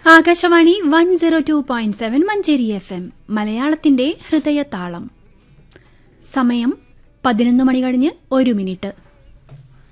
Akashvani 102.7 Manjeri FM മലയാളത്തിന്റെ ഹൃദയതാളം. സമയം 11 മണി കഴിഞ്ഞ് 1 മിനിറ്റ്.